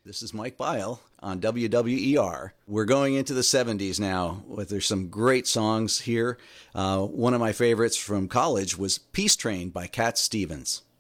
This is Mike Bile on WWER. We're going into the 70s now. There's some great songs here. One of my favorites from college was Peace Train by Cat Stevens.